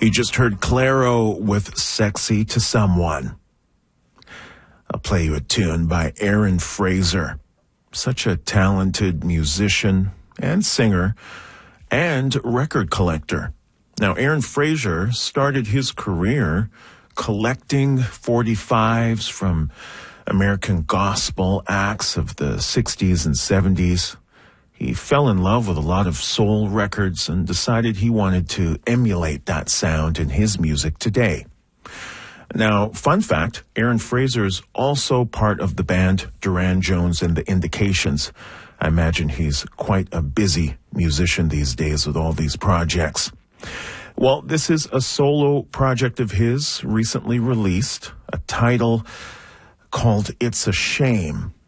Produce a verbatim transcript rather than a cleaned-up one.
You just heard Clairo with Sexy to Someone. I'll play you a tune by Aaron Fraser. Such a talented musician and singer and record collector. Now, Aaron Fraser started his career collecting forty-fives from American gospel acts of the sixties and seventies. He fell in love with a lot of soul records and decided he wanted to emulate that sound in his music today. Now, fun fact, Aaron Fraser is also part of the band Duran Jones and the Indications. I imagine he's quite a busy musician these days with all these projects. Well, this is a solo project of his, recently released, a title called It's a Shame.